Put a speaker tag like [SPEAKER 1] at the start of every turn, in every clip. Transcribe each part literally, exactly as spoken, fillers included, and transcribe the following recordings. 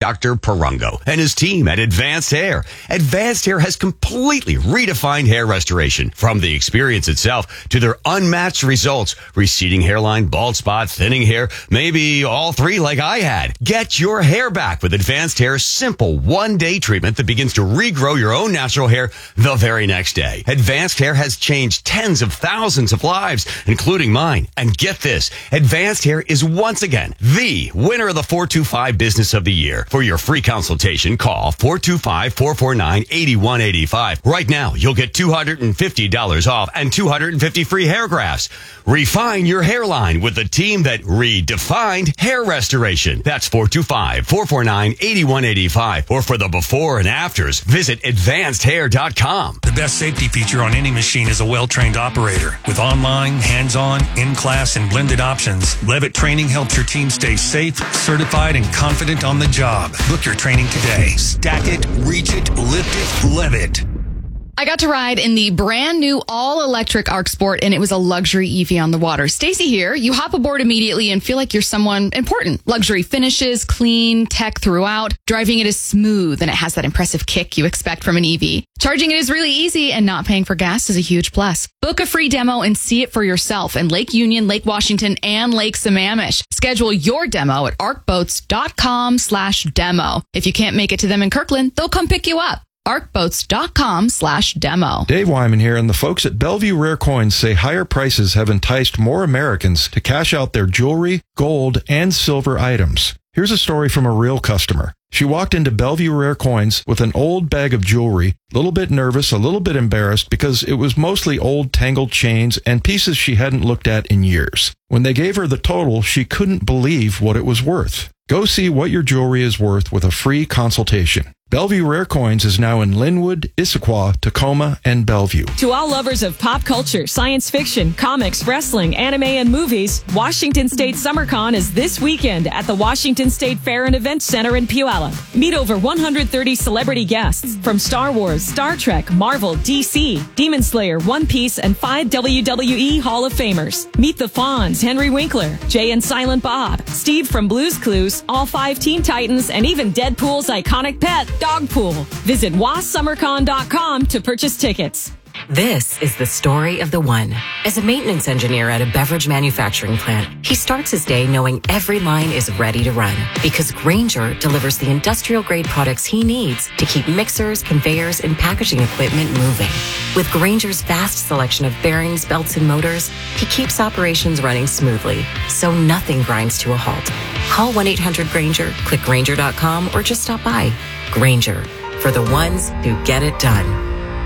[SPEAKER 1] Doctor Perungo and his team at Advanced Hair. Advanced Hair has completely redefined hair restoration, from the experience itself to their unmatched results. Receding hairline, bald spot, thinning hair, maybe all three like I had. Get your hair back with Advanced Hair's simple one-day treatment that begins to regrow your own natural hair the very next day. Advanced Hair has changed tens of thousands of lives, including mine. And get this, Advanced Hair is once again the winner of the four two five Business of the Year. For your free consultation, call four two five, four four nine, eight one eight five. Right now, you'll get two hundred fifty dollars off and two hundred fifty free hair grafts. Refine your hairline with the team that redefined hair restoration. That's four two five, four four nine, eight one eight five. Or for the before and afters, visit advanced hair dot com.
[SPEAKER 2] The best safety feature on any machine is a well-trained operator. With online, hands-on, in-class, and blended options, Levitt Training helps your team stay safe, certified, and confident on the job. Book your training today. Stack it, reach it, lift it, Levitt.
[SPEAKER 3] I got to ride in the brand new all-electric Arc Sport, and it was a luxury E V on the water. Stacy here. You hop aboard immediately and feel like you're someone important. Luxury finishes, clean, tech throughout. Driving it is smooth, and it has that impressive kick you expect from an E V. Charging it is really easy, and not paying for gas is a huge plus. Book a free demo and see it for yourself in Lake Union, Lake Washington, and Lake Sammamish. Schedule your demo at arcboats.com slash demo. If you can't make it to them in Kirkland, they'll come pick you up. arcboats.com slash demo.
[SPEAKER 4] Dave Wyman here, and the folks at Bellevue Rare Coins say higher prices have enticed more Americans to cash out their jewelry, gold, and silver items. Here's a story from a real customer. She walked into Bellevue Rare Coins with an old bag of jewelry, a little bit nervous, a little bit embarrassed because it was mostly old tangled chains and pieces she hadn't looked at in years. When they gave her the total, she couldn't believe what it was worth. Go see what your jewelry is worth with a free consultation. Bellevue Rare Coins is now in Linwood, Issaquah, Tacoma, and Bellevue.
[SPEAKER 5] To all lovers of pop culture, science fiction, comics, wrestling, anime, and movies, Washington State SummerCon is this weekend at the Washington State Fair and Events Center in Puyallup. Meet over one hundred thirty celebrity guests from Star Wars, Star Trek, Marvel, D C, Demon Slayer, One Piece, and five W W E Hall of Famers. Meet the Fonz, Henry Winkler, Jay and Silent Bob, Steve from Blue's Clues, all five Teen Titans, and even Deadpool's iconic pet, Dogpool. Visit was summer con dot com to purchase tickets.
[SPEAKER 6] This is the story of the one. As a maintenance engineer at a beverage manufacturing plant, he starts his day knowing every line is ready to run because Grainger delivers the industrial-grade products he needs to keep mixers, conveyors, and packaging equipment moving. With Grainger's vast selection of bearings, belts, and motors, he keeps operations running smoothly, so nothing grinds to a halt. Call one eight hundred Grainger, click Grainger dot com, or just stop by. Grainger, for the ones who get it done.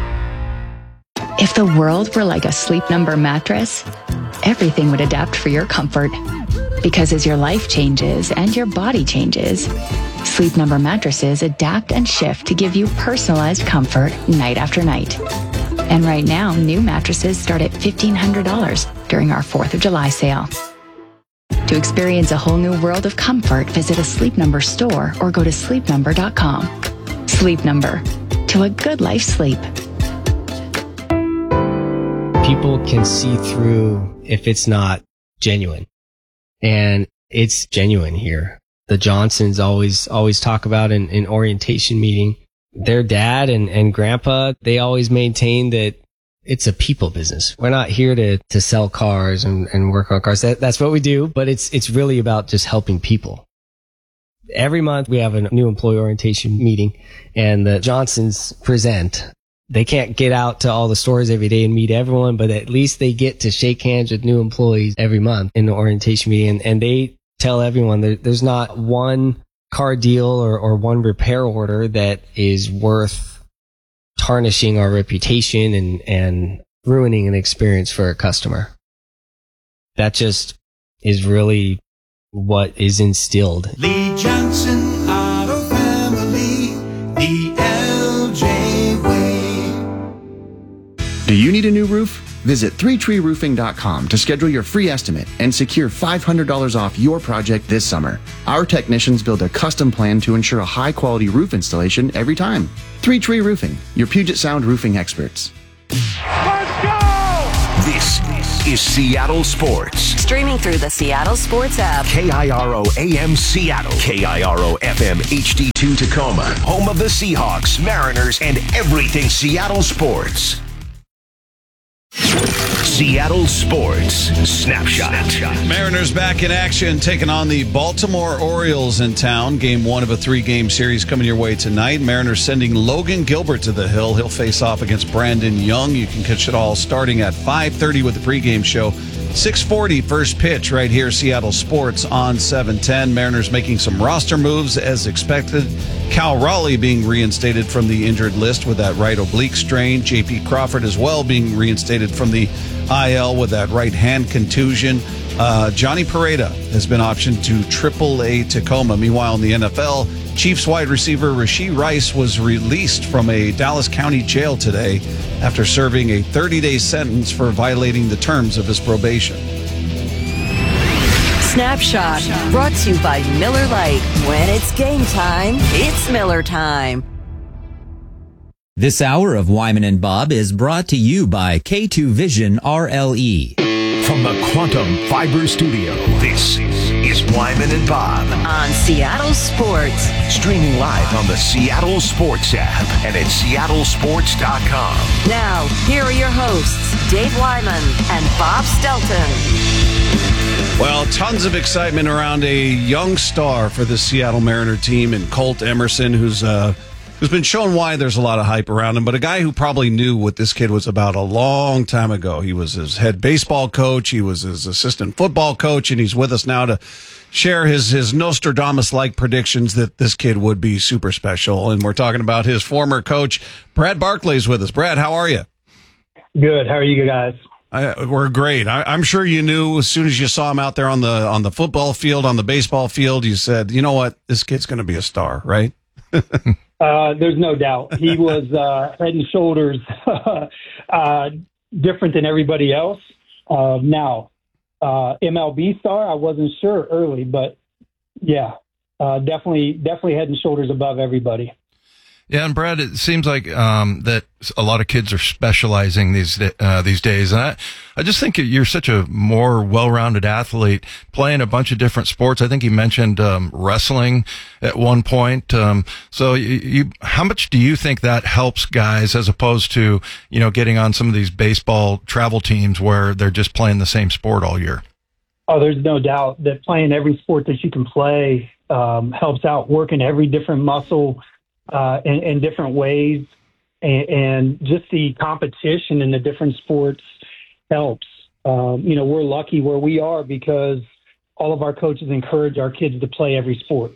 [SPEAKER 7] If the world were like a Sleep Number mattress, everything would adapt for your comfort. Because as your life changes and your body changes, Sleep Number mattresses adapt and shift to give you personalized comfort night after night. And right now, new mattresses start at fifteen hundred dollars during our fourth of July sale. To experience a whole new world of comfort, visit a Sleep Number store or go to sleep number dot com. Sleep Number. To a good life sleep.
[SPEAKER 8] People can see through if it's not genuine. And it's genuine here. The Johnsons always, always talk about in, in orientation meeting, their dad and, and grandpa, they always maintain that it's a people business. We're not here to, to sell cars and, and work on cars. That, that's what we do, but it's, it's really about just helping people. Every month we have a new employee orientation meeting and the Johnsons present. They can't get out to all the stores every day and meet everyone, but at least they get to shake hands with new employees every month in the orientation meeting. And, and they tell everyone that there's not one car deal or, or one repair order that is worth tarnishing our reputation and, and ruining an experience for a customer. That just is really what is instilled.
[SPEAKER 9] Lee Johnson Auto Family, the L J way.
[SPEAKER 10] Do you need a new roof? Visit three tree roofing dot com to schedule your free estimate and secure five hundred dollars off your project this summer. Our technicians build a custom plan to ensure a high-quality roof installation every time. three tree Roofing, your Puget Sound roofing experts.
[SPEAKER 11] Let's go!
[SPEAKER 12] This is Seattle Sports.
[SPEAKER 11] streaming through the Seattle Sports app.
[SPEAKER 12] K I R O A M Seattle. K I R O F M H D two Tacoma. Home of the Seahawks, Mariners, and everything Seattle sports. Seattle Sports Snapshot.
[SPEAKER 13] Mariners back in action, taking on the Baltimore Orioles in town. Game one of a three-game series coming your way tonight. Mariners sending Logan Gilbert to the hill. He'll face off against Brandon Young. You can catch it all starting at five thirty with the pregame show. six forty first pitch right here, Seattle Sports on seven ten. Mariners making some roster moves as expected. Cal Raleigh being reinstated from the injured list with that right oblique strain. J P Crawford as well being reinstated from the I L with that right hand contusion. Uh, Johnny Pareda has been optioned to triple A Tacoma. Meanwhile, in the N F L, Chiefs wide receiver Rashee Rice was released from a Dallas County jail today after serving a thirty-day sentence for violating the terms of his probation.
[SPEAKER 11] Snapshot, brought to you by Miller Lite. When it's game time, it's Miller time.
[SPEAKER 14] This hour of Wyman and Bob is brought to you by K two Vision R L E.
[SPEAKER 12] From the Quantum Fiber Studio, this is Wyman and Bob.
[SPEAKER 11] On Seattle Sports.
[SPEAKER 12] Streaming live on the Seattle Sports app and at seattle sports dot com.
[SPEAKER 11] Now, here are your hosts, Dave Wyman and Bob Stelton.
[SPEAKER 13] Well, tons of excitement around a young star for the Seattle Mariner team in Colt Emerson, who's uh, who's been shown why there's a lot of hype around him, but a guy who probably knew what this kid was about a long time ago. He was his head baseball coach, he was his assistant football coach, and he's with us now to share his, his Nostradamus-like predictions that this kid would be super special. And we're talking about his former coach, Brad Barclay's with us. Brad, how are you?
[SPEAKER 15] Good. How are you guys?
[SPEAKER 13] I, we're great. I, I'm sure you knew as soon as you saw him out there on the on the football field, on the baseball field, you said, you know what, this kid's going to be a star, right?
[SPEAKER 15] uh, there's no doubt. He was uh, head and shoulders uh, different than everybody else. Uh, now, uh, M L B star, I wasn't sure early, but yeah, uh, definitely, definitely head and shoulders above everybody.
[SPEAKER 4] Yeah, and Brad, it seems like um, that a lot of kids are specializing these uh, these days, and I, I just think you're such a more well-rounded athlete, playing a bunch of different sports. I think you mentioned um, wrestling at one point. Um, so, you, you, how much do you think that helps guys as opposed to you know getting on some of these baseball travel teams where they're just playing the same sport all year?
[SPEAKER 15] Oh, there's no doubt that playing every sport that you can play um, helps out, working every different muscle. Uh, in, in different ways, and, and just the competition in the different sports helps. Um, you know, we're lucky where we are because all of our coaches encourage our kids to play every sport.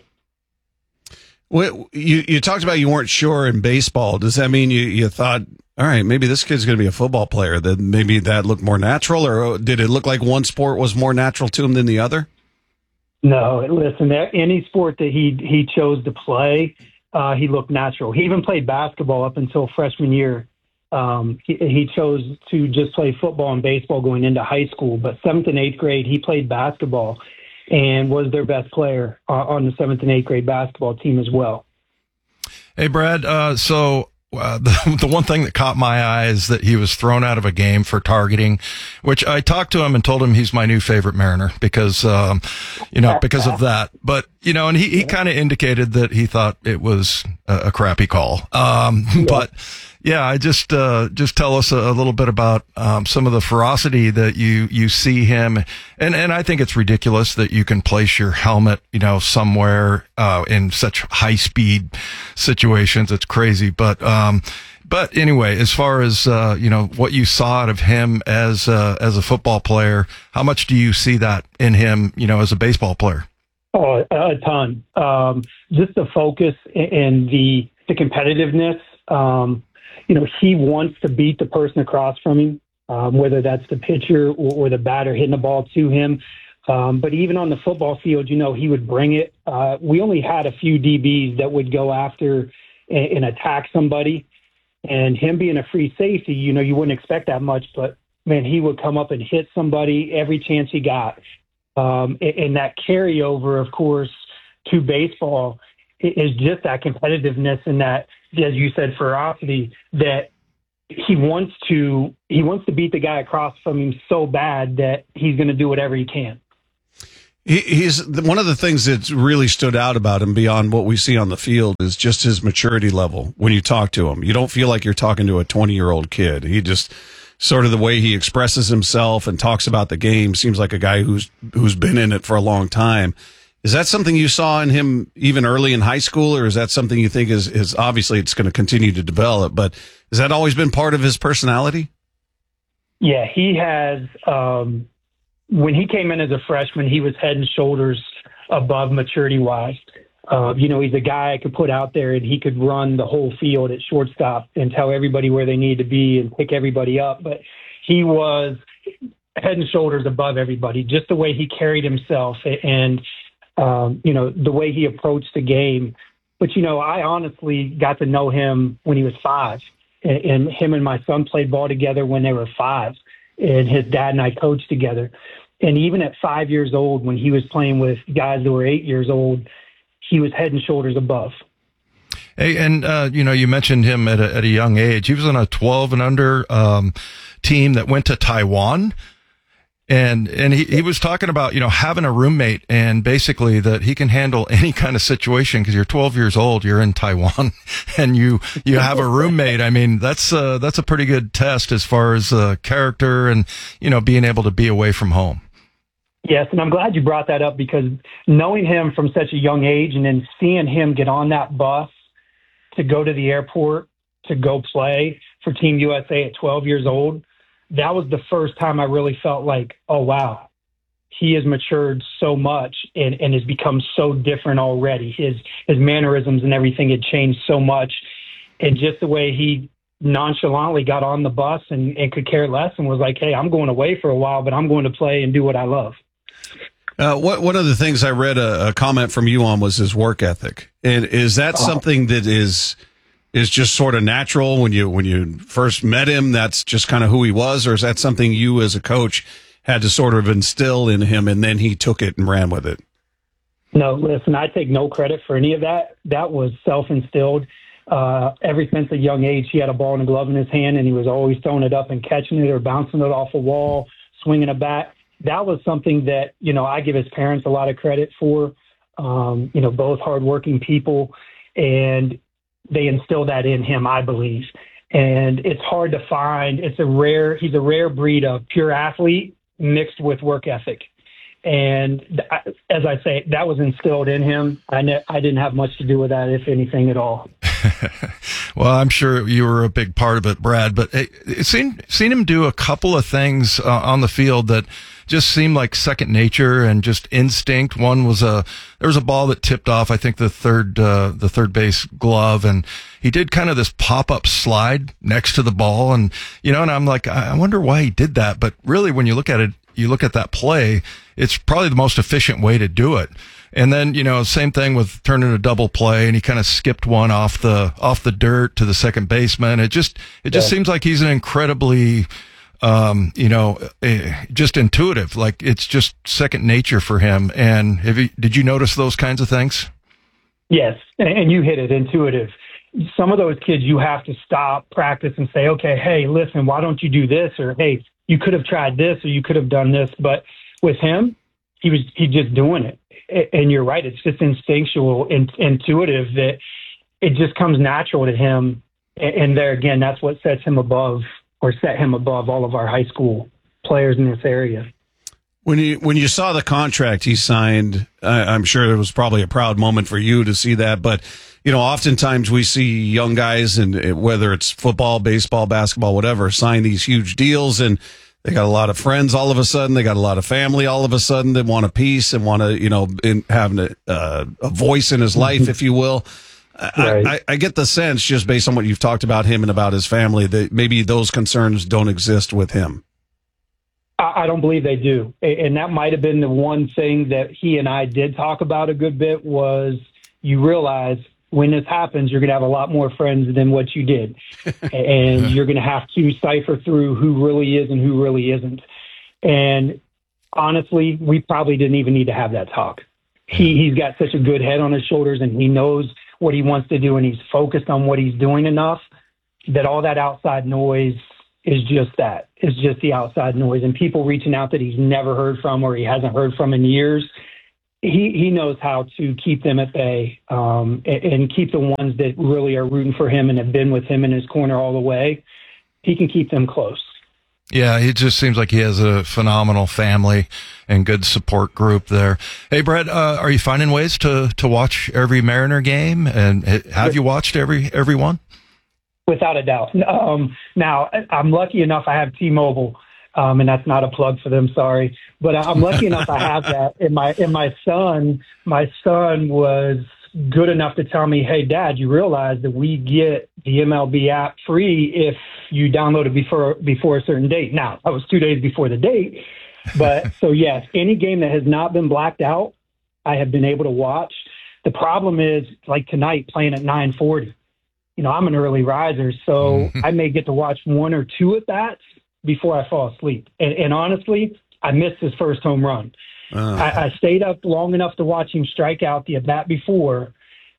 [SPEAKER 13] Well, you, you talked about you weren't sure in baseball. Does that mean you, you thought, all right, maybe this kid's going to be a football player, that maybe that looked more natural, or did it look like one sport was more natural to him than the other?
[SPEAKER 15] No, listen, any sport that he, he chose to play, Uh, he looked natural. He even played basketball up until freshman year. Um, he, he chose to just play football and baseball going into high school. But seventh and eighth grade, he played basketball and was their best player uh, on the seventh and eighth grade basketball team as well.
[SPEAKER 4] Hey, Brad. Uh, so uh, the, the one thing that caught my eye is that he was thrown out of a game for targeting, which I talked to him and told him he's my new favorite Mariner because, um, you know, because of that. But, you know, and he, he kind of indicated that he thought it was a, a crappy call. Um, yeah. But yeah, I just, uh, just tell us a, a little bit about, um, some of the ferocity that you, you see him. And, and I think it's ridiculous that you can place your helmet, you know, somewhere, uh, in such high speed situations. It's crazy. But, um, But anyway, as far as, uh, you know, what you saw out of him as, uh, as a football player, how much do you see that in him, you know, as a baseball player?
[SPEAKER 15] Oh, a ton. Um, just the focus and the, the competitiveness. Um, you know, he wants to beat the person across from him, um, whether that's the pitcher or, or the batter hitting the ball to him. Um, but even on the football field, you know, he would bring it. Uh, we only had a few D Bs that would go after and, and attack somebody. And him being a free safety, you know, you wouldn't expect that much, but man, he would come up and hit somebody every chance he got. Um, and, and that carryover, of course, to baseball is just that competitiveness and that, as you said, ferocity that he wants to he wants to beat the guy across from him so bad that he's going to do whatever he can.
[SPEAKER 13] He, he's one of the things that's really stood out about him beyond what we see on the field is just his maturity level. When you talk to him, you don't feel like you're talking to a twenty year old kid. He just sort of the way he expresses himself and talks about the game seems like a guy who's who's been in it for a long time. Is that something you saw in him even early in high school, or is that something you think is, is obviously it's going to continue to develop, but has that always been part of his personality?
[SPEAKER 15] Yeah, he has. Um, when he came in as a freshman, he was head and shoulders above maturity-wise. Uh, you know, he's a guy I could put out there and he could run the whole field at shortstop and tell everybody where they need to be and pick everybody up. But he was head and shoulders above everybody, just the way he carried himself and Um, you know, the way he approached the game. But, you know, I honestly got to know him when he was five. And, and him and my son played ball together when they were five. And his dad and I coached together. And even at five years old, when he was playing with guys that were eight years old, he was head and shoulders above.
[SPEAKER 4] Hey, and, uh, you know, you mentioned him at a, at a young age. He was on a twelve and under um, team that went to Taiwan. And, and he, he was talking about, you know, having a roommate and basically that he can handle any kind of situation because you're twelve years old, you're in Taiwan and you, you have a roommate. I mean, that's, uh, that's a pretty good test as far as, uh, character and, you know, being able to be away from home.
[SPEAKER 15] Yes. And I'm glad you brought that up because knowing him from such a young age and then seeing him get on that bus to go to the airport to go play for Team U S A at twelve years old, that was the first time I really felt like, oh, wow, he has matured so much and, and has become so different already. His his mannerisms and everything had changed so much. And just the way he nonchalantly got on the bus and, and could care less and was like, hey, I'm going away for a while, but I'm going to play and do what I love.
[SPEAKER 13] Uh, what, one of the things I read a, a comment from you on was his work ethic. And is that oh. something that is – is just sort of natural when you when you first met him, that's just kind of who he was, or is that something you as a coach had to sort of instill in him and then he took it and ran with it?
[SPEAKER 15] No, listen, I take no credit for any of that. That was self-instilled. Uh, ever since a young age, he had a ball and a glove in his hand and he was always throwing it up and catching it or bouncing it off a wall, swinging a bat. That was something that, you know, I give his parents a lot of credit for, um, you know, both hardworking people, and they instill that in him, I believe. And it's hard to find. It's a rare, he's a rare breed of pure athlete mixed with work ethic. And th- as I say, that was instilled in him. I, ne- I didn't have much to do with that, if anything at all.
[SPEAKER 4] Well, I'm sure you were a big part of it, Brad, but it, it seen, seen him do a couple of things uh, on the field that just seemed like second nature and just instinct. One was a, there was a ball that tipped off, I think the third, uh, the third base glove, and he did kind of this pop-up slide next to the ball. And, you know, and I'm like, I wonder why he did that. But really, when you look at it, you look at that play, it's probably the most efficient way to do it. And then, you know, same thing with turning a double play, and he kind of skipped one off the, off the dirt to the second baseman. It just, it just yeah. seems like he's an incredibly, um, you know, uh, just intuitive. Like it's just second nature for him. And have you, did you notice those kinds of things?
[SPEAKER 15] Yes. And you hit it, intuitive. Some of those kids, you have to stop, practice, and say, okay, hey, listen, why don't you do this? Or, hey, you could have tried this, or you could have done this. But with him, he was, he just doing it. And you're right. It's just instinctual and intuitive that it just comes natural to him. And there again, that's what sets him above or set him above all of our high school players in this area.
[SPEAKER 13] When you when you saw the contract he signed, I, I'm sure it was probably a proud moment for you to see that. But, you know, oftentimes we see young guys, and whether it's football, baseball, basketball, whatever, sign these huge deals, and they got a lot of friends all of a sudden. They got a lot of family all of a sudden. They want a piece and want to, you know, in, having a, uh, a voice in his life, if you will. Right. I, I, I get the sense, just based on what you've talked about him and about his family, that maybe those concerns don't exist with him.
[SPEAKER 15] I, I don't believe they do. And that might have been the one thing that he and I did talk about a good bit, was you realize when this happens, you're going to have a lot more friends than what you did. And you're going to have to cipher through who really is and who really isn't. And honestly, we probably didn't even need to have that talk. He, he's got such a good head on his shoulders, and he knows what he wants to do, and he's focused on what he's doing enough that all that outside noise is just that. It's just the outside noise. And people reaching out that he's never heard from or he hasn't heard from in years, he, he knows how to keep them at bay um, and, and keep the ones that really are rooting for him and have been with him in his corner all the way. He can keep them close.
[SPEAKER 4] Yeah, it just seems like he has a phenomenal family and good support group there. Hey, Brett, uh, are you finding ways to, to watch every Mariner game? And have you watched every every one?
[SPEAKER 15] Without a doubt. Um, now, I'm lucky enough I have T-Mobile, um, and that's not a plug for them, sorry. But I'm lucky enough I have that. And my, and my son, my son was good enough to tell me, hey, Dad, you realize that we get the M L B app free if you download it before before a certain date. Now, that was two days before the date. But so, yes, any game that has not been blacked out, I have been able to watch. The problem is, like tonight, playing at nine forty. You know, I'm an early riser, so I may get to watch one or two at bats before I fall asleep. And, and honestly, I missed his first home run. Uh. I, I stayed up long enough to watch him strike out the at bat before,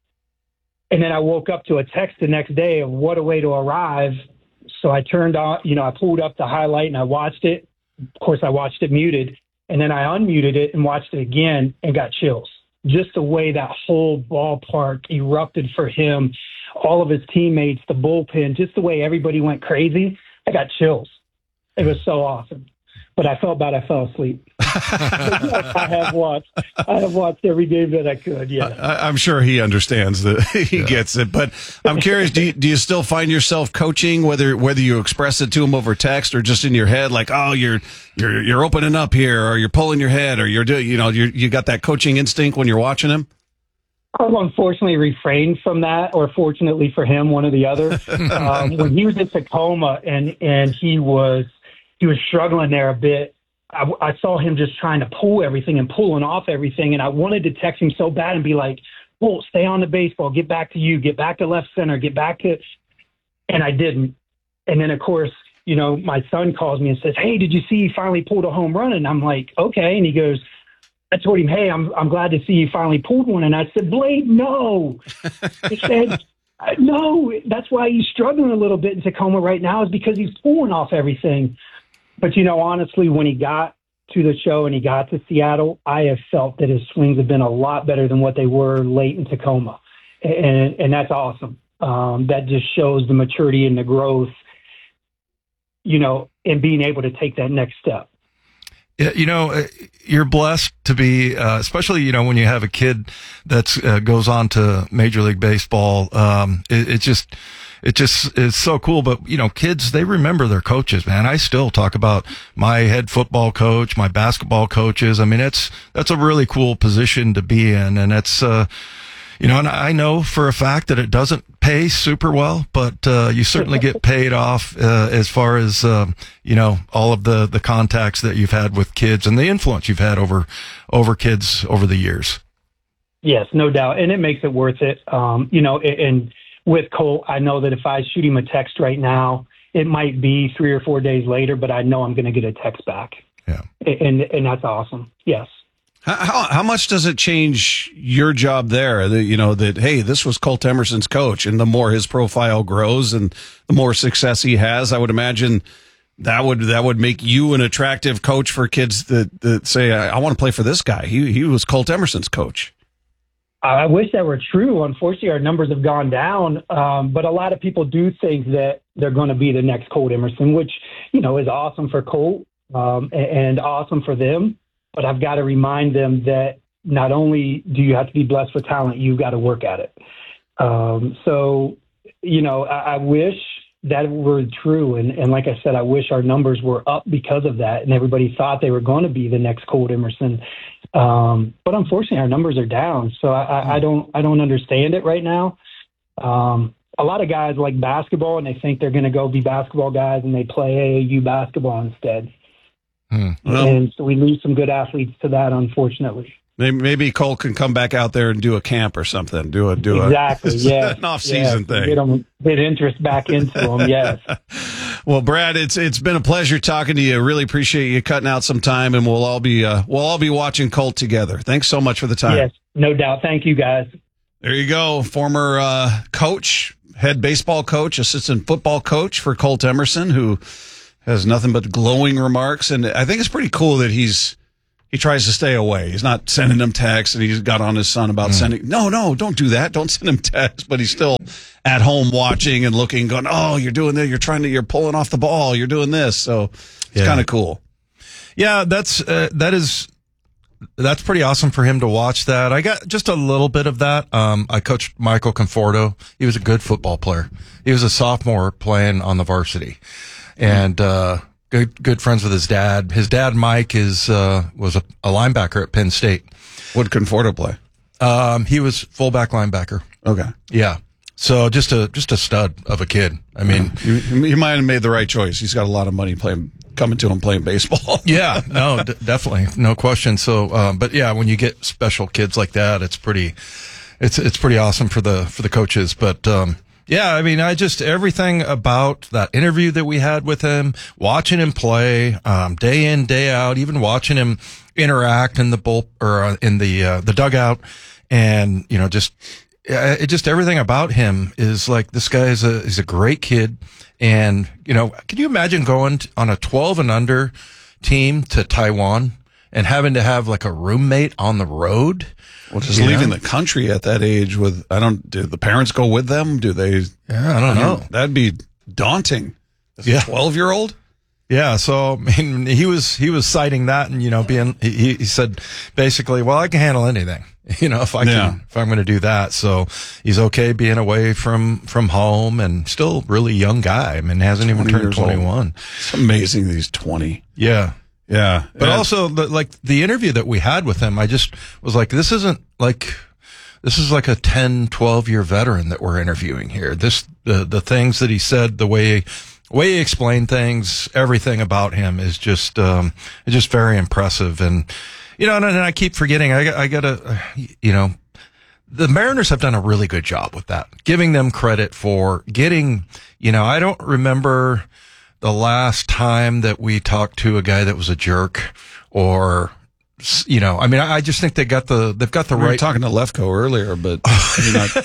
[SPEAKER 15] and then I woke up to a text the next day of what a way to arrive. So I turned on, you know, I pulled up the highlight and I watched it. Of course, I watched it muted, and then I unmuted it and watched it again and got chills. Just the way that whole ballpark erupted for him, all of his teammates, the bullpen, just the way everybody went crazy. I got chills. It was so awesome. But I felt bad I fell asleep. Yes, I have watched. I have watched every game that I could. Yeah,
[SPEAKER 13] I, I'm sure he understands that. He yeah. gets it. But I'm curious. Do you, do you still find yourself coaching, whether whether you express it to him over text or just in your head, like, oh, you're you're you're opening up here, or you're pulling your head, or you're doing, you know, you you got that coaching instinct when you're watching him?
[SPEAKER 15] I've unfortunately refrained from that, or fortunately for him, one or the other. um, when he was in Tacoma and and he was. He was struggling there a bit. I, I saw him just trying to pull everything and pulling off everything. And I wanted to text him so bad and be like, well, stay on the baseball, get back to you, get back to left center, get back to, and I didn't. And then of course, you know, my son calls me and says, hey, did you see he finally pulled a home run? And I'm like, okay. And he goes, I told him, hey, I'm, I'm glad to see you finally pulled one. And I said, Blade, no. He said, no, that's why he's struggling a little bit in Tacoma right now, is because he's pulling off everything. But, you know, honestly, when he got to the show and he got to Seattle, I have felt that his swings have been a lot better than what they were late in Tacoma. And, and that's awesome. Um, that just shows the maturity and the growth, you know, and being able to take that next step.
[SPEAKER 4] Yeah, you know, you're blessed to be, uh, especially, you know, when you have a kid that uh, goes on to Major League Baseball. Um, it, it just, it just is so cool. But, you know, kids, they remember their coaches, man. I still talk about my head football coach, my basketball coaches. I mean, it's, that's a really cool position to be in. And it's, uh, you know, and I know for a fact that it doesn't pay super well, but uh, you certainly get paid off uh, as far as, uh, you know, all of the, the contacts that you've had with kids and the influence you've had over over kids over the years.
[SPEAKER 15] Yes, no doubt. And it makes it worth it. Um, you know, and with Colt, I know that if I shoot him a text right now, it might be three or four days later, but I know I'm going to get a text back.
[SPEAKER 4] Yeah.
[SPEAKER 15] And, and that's awesome. Yes.
[SPEAKER 13] How, how much does it change your job there? That, you know, that, hey, this was Colt Emerson's coach, and the more his profile grows and the more success he has, I would imagine that would that would make you an attractive coach for kids that, that say, I, I want to play for this guy. He he was Colt Emerson's coach.
[SPEAKER 15] I wish that were true. Unfortunately, our numbers have gone down, um, but a lot of people do think that they're going to be the next Colt Emerson, which, you know, is awesome for Colt um, and, and awesome for them. But I've got to remind them that not only do you have to be blessed with talent, you've got to work at it. Um, so, you know, I, I wish that were true. And, and like I said, I wish our numbers were up because of that. And everybody thought they were going to be the next Colt Emerson. Um, but unfortunately, our numbers are down. So I, I, I don't I don't understand it right now. Um, a lot of guys like basketball, and they think they're going to go be basketball guys, and they play A A U basketball instead.
[SPEAKER 13] Hmm. Well,
[SPEAKER 15] and so we lose some good athletes to that, unfortunately.
[SPEAKER 13] Maybe, maybe Cole can come back out there and do a camp or something. Do a do
[SPEAKER 15] exactly,
[SPEAKER 13] a
[SPEAKER 15] yeah,
[SPEAKER 13] an off season
[SPEAKER 15] yeah,
[SPEAKER 13] thing.
[SPEAKER 15] Get them, get interest back into them. Yes.
[SPEAKER 13] Well, Brad, it's it's been a pleasure talking to you. Really appreciate you cutting out some time, and we'll all be uh, we'll all be watching Colt together. Thanks so much for the time.
[SPEAKER 15] Yes, no doubt. Thank you, guys.
[SPEAKER 13] There you go, former uh, coach. head baseball coach, assistant football coach for Colt Emerson, who has nothing but glowing remarks. And I think it's pretty cool that he's he tries to stay away. He's not sending him texts, and he's got on his son about mm. sending. No, no, don't do that. Don't send him texts. But he's still at home watching and looking, going, "Oh, you're doing that. You're trying to. You're pulling off the ball. You're doing this." So it's
[SPEAKER 4] yeah.
[SPEAKER 13] kind of cool.
[SPEAKER 4] Yeah, that's uh, that is. That's pretty awesome for him to watch that. I got just a little bit of that. Um, I coached Michael Conforto. He was a good football player. He was a sophomore playing on the varsity, and uh, good good friends with his dad. His dad, Mike, is uh, was a, a linebacker at Penn State.
[SPEAKER 13] What did Conforto play?
[SPEAKER 4] Um, he was fullback linebacker.
[SPEAKER 13] Okay,
[SPEAKER 4] yeah. So just a just a stud of a kid. I mean,
[SPEAKER 13] yeah. he, he might have made the right choice. He's got a lot of money playing. Coming to him playing baseball.
[SPEAKER 4] yeah, no, d- definitely, no question. So, um, but yeah, when you get special kids like that, it's pretty, it's it's pretty awesome for the for the coaches. But um, yeah, I mean, I just everything about that interview that we had with him, watching him play, um, day in day out, even watching him interact in the bull or uh, in the uh, the dugout, and you know, just it just everything about him is like this guy is a he's a great kid. And, you know, can you imagine going on a twelve and under team to Taiwan and having to have like a roommate on the road?
[SPEAKER 13] Well, just leaving know? the country at that age with, I don't, do the parents go with them? Do they?
[SPEAKER 4] Yeah, I don't I know.
[SPEAKER 13] Mean, that'd be daunting. As
[SPEAKER 4] yeah.
[SPEAKER 13] a twelve year old?
[SPEAKER 4] Yeah. So, I mean, he was, he was citing that and, you know, being, he, he said basically, well, I can handle anything. You know, if I can,
[SPEAKER 13] yeah.
[SPEAKER 4] if I'm going to do that. So he's okay being away from, from home and still really young guy. I mean, hasn't even turned twenty-one.
[SPEAKER 13] Old. It's amazing that he's twenty.
[SPEAKER 4] Yeah.
[SPEAKER 13] Yeah.
[SPEAKER 4] But yeah. also the, like the interview that we had with him, I just was like, this isn't like, this is like a ten, twelve year veteran that we're interviewing here. This, the, the things that he said, the way, way he explained things, everything about him is just, um, it's just very impressive. And, you know, and, and I keep forgetting, I, I gotta, you know, the Mariners have done a really good job with that, giving them credit for getting, you know, I don't remember the last time that we talked to a guy that was a jerk or, you know, I mean, I, I just think they got the, they've got the
[SPEAKER 13] we
[SPEAKER 4] right.
[SPEAKER 13] We were talking to Lefko earlier, but you're not.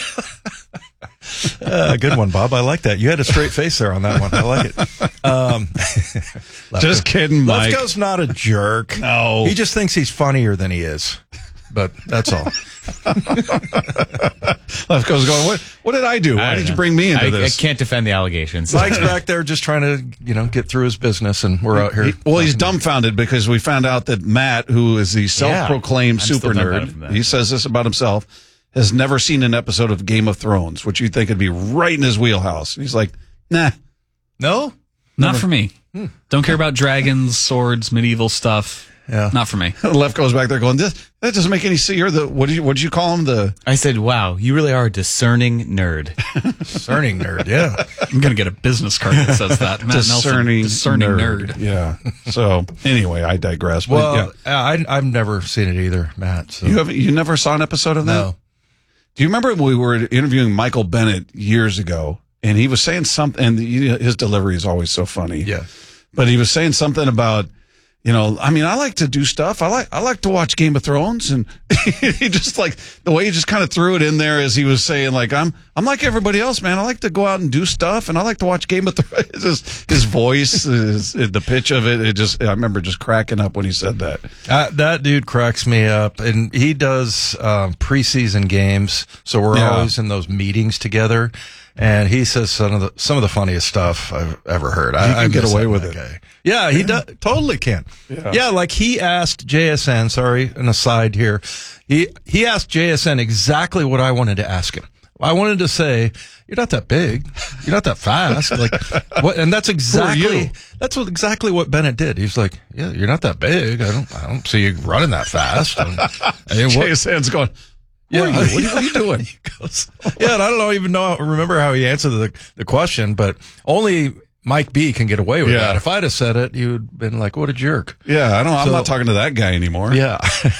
[SPEAKER 4] uh, good one, Bob. I like that. You had a straight face there on that one. I like it. Um,
[SPEAKER 13] just kidding, Mike.
[SPEAKER 4] Lefko's not a jerk.
[SPEAKER 13] No.
[SPEAKER 4] He just thinks he's funnier than he is. But that's all.
[SPEAKER 13] Lefko's going, what What did I do? Why
[SPEAKER 16] I
[SPEAKER 13] did
[SPEAKER 16] know.
[SPEAKER 13] you bring me into
[SPEAKER 16] I,
[SPEAKER 13] this?
[SPEAKER 16] I can't defend the allegations.
[SPEAKER 4] Mike's back there just trying to, you know, get through his business, and we're out here.
[SPEAKER 13] He, well, he's dumbfounded because we found out that Matt, who is the self-proclaimed
[SPEAKER 16] Yeah,
[SPEAKER 13] super nerd, he says this about himself, has never seen an episode of Game of Thrones, which you'd think would be right in his wheelhouse. He's like, nah.
[SPEAKER 4] No?
[SPEAKER 17] Not
[SPEAKER 13] Never.
[SPEAKER 17] for me. Hmm. Don't care about dragons, swords, medieval stuff.
[SPEAKER 4] Yeah.
[SPEAKER 17] Not for me.
[SPEAKER 13] Left goes back there going, this, that doesn't make any sense. You're the, what did you, what did you call him? The,
[SPEAKER 16] I said, wow, you really are a discerning nerd.
[SPEAKER 4] Discerning nerd, yeah.
[SPEAKER 17] I'm going to get a business card that says that. Matt
[SPEAKER 13] discerning,
[SPEAKER 17] Nelson, discerning nerd.
[SPEAKER 13] nerd. Yeah. So anyway, I digress. But
[SPEAKER 4] Well,
[SPEAKER 13] yeah.
[SPEAKER 4] I, I've never seen it either, Matt. So.
[SPEAKER 13] You haven't, you never saw an episode of that?
[SPEAKER 4] No.
[SPEAKER 13] Do you remember we were interviewing Michael Bennett years ago, and he was saying something, and his delivery is always so funny.
[SPEAKER 4] Yeah.
[SPEAKER 13] But he was saying something about, you know, I mean, I like to do stuff. I like, I like to watch Game of Thrones, and he just like the way he just kind of threw it in there as he was saying, like, I'm, I'm like everybody else, man. I like to go out and do stuff, and I like to watch Game of Thrones. His, his voice, his, the pitch of it, it just, I remember just cracking up when he said that.
[SPEAKER 4] Uh, that dude cracks me up, and he does um, preseason games, so we're
[SPEAKER 13] Yeah.
[SPEAKER 4] always in those meetings together. And he says some of the some of the funniest stuff I've ever heard. I,
[SPEAKER 13] He can
[SPEAKER 4] I
[SPEAKER 13] get
[SPEAKER 4] miss
[SPEAKER 13] away
[SPEAKER 4] that
[SPEAKER 13] with
[SPEAKER 4] guy.
[SPEAKER 13] it.
[SPEAKER 4] Yeah, he does, totally can.
[SPEAKER 13] Yeah.
[SPEAKER 4] Yeah, like he asked J S N. Sorry, an aside here. He he asked J S N exactly what I wanted to ask him. I wanted to say, "You're not that big. You're not that fast." Like what? And that's exactly that's what exactly what Bennett did. He's like, "Yeah, you're not that big. I don't I don't see you running that fast." And, and
[SPEAKER 13] J S N's going,
[SPEAKER 4] Yeah,
[SPEAKER 13] What are you, what are you, what are you doing?
[SPEAKER 4] He goes, yeah, and I don't know, even know remember how he answered the the question, but only Mike B can get away with
[SPEAKER 13] Yeah.
[SPEAKER 4] that. If I'd have said it, you'd been like, "What a jerk!"
[SPEAKER 13] Yeah, I don't. I'm
[SPEAKER 4] So-
[SPEAKER 13] not talking to that guy anymore.
[SPEAKER 4] Yeah.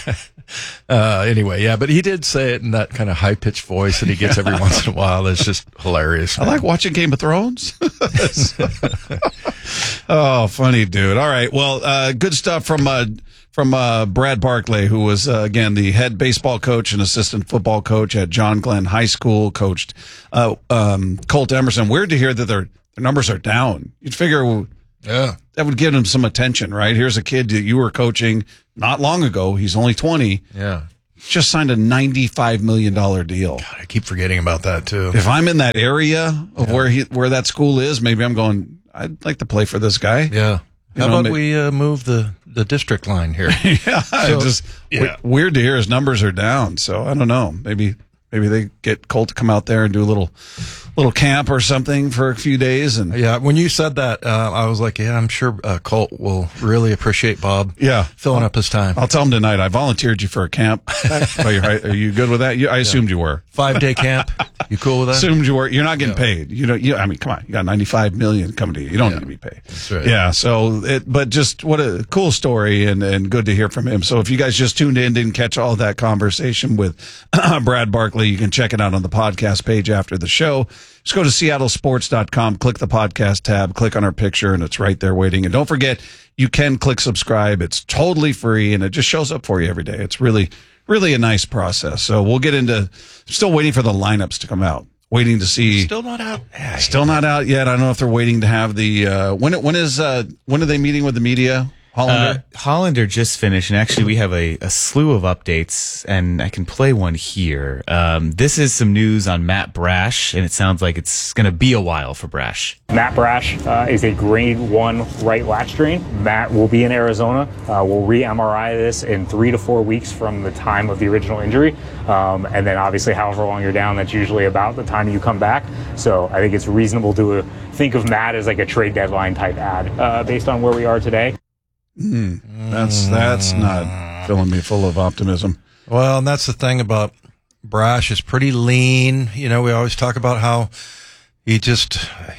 [SPEAKER 4] uh, anyway, yeah, but he did say it in that kind of high pitched voice that he gets every once in a while. That's just hilarious.
[SPEAKER 13] I like watching Game of Thrones. Oh, funny dude. All right. Well, uh, good stuff from uh, from uh, Brad Barkley, who was, uh, again, the head baseball coach and assistant football coach at John Glenn High School, coached uh, um, Colt Emerson. Weird to hear that their, their numbers are down. You'd figure yeah. that would give him some attention, right? Here's a kid that you were coaching not long ago. He's only twenty.
[SPEAKER 4] Yeah.
[SPEAKER 13] Just signed a ninety-five million dollars deal.
[SPEAKER 4] God, I keep forgetting about that, too.
[SPEAKER 13] If I'm in that area of yeah. where he where that school is, maybe I'm going, I'd like to play for this guy.
[SPEAKER 4] Yeah.
[SPEAKER 13] You
[SPEAKER 4] How
[SPEAKER 13] know,
[SPEAKER 4] about
[SPEAKER 13] maybe,
[SPEAKER 4] we uh, move the, the district line here?
[SPEAKER 13] yeah.
[SPEAKER 4] So,
[SPEAKER 13] just
[SPEAKER 4] yeah.
[SPEAKER 13] w- weird to hear his numbers are down. So I don't know. Maybe maybe they get Colt to come out there and do a little little camp or something for a few days. And
[SPEAKER 4] yeah, when you said that, uh, I was like, yeah, I'm sure uh, Colt will really appreciate Bob
[SPEAKER 13] yeah.
[SPEAKER 4] filling
[SPEAKER 13] I'll,
[SPEAKER 4] up his time.
[SPEAKER 13] I'll tell him tonight I volunteered you for a camp. Are you, are you good with that? You, I assumed yeah. you were.
[SPEAKER 4] Five-day camp. You cool with that?
[SPEAKER 13] Assumed you were. You're not getting
[SPEAKER 4] yeah.
[SPEAKER 13] paid. You know, you, I mean, come on. You got ninety-five million dollars coming to you. You don't yeah. need to be paid.
[SPEAKER 4] That's right.
[SPEAKER 13] Yeah. So, it, but just what a cool story and, and good to hear from him. So if you guys just tuned in, didn't catch all that conversation with Brad Barkley, you can check it out on the podcast page after the show. Just go to seattle sports dot com, click the podcast tab, click on our picture, and it's right there waiting. And don't forget, you can click subscribe. It's totally free, and it just shows up for you every day. It's really, really a nice process. So we'll get into, still waiting for the lineups to come out. Waiting to see.
[SPEAKER 4] Still not out. Yeah,
[SPEAKER 13] still not out yet. I don't know if they're waiting to have the, uh, when, when is, uh, when are they meeting with the media? Hollander?
[SPEAKER 16] Uh, Hollander just finished, and actually we have a, a slew of updates, and I can play one here. Um, this is some news on Matt Brash, and it sounds like it's going to be a while for Brash.
[SPEAKER 18] Matt Brash uh, is a grade one right lat strain. Matt will be in Arizona. Uh, we'll re-M R I this in three to four weeks from the time of the original injury. Um, and then obviously however long you're down, that's usually about the time you come back. So I think it's reasonable to uh, think of Matt as like a trade deadline type ad uh, based on where we are today.
[SPEAKER 13] Mm, that's that's not filling me full of optimism.
[SPEAKER 4] Well, and that's the thing about Brash is pretty lean. You know, we always talk about how he just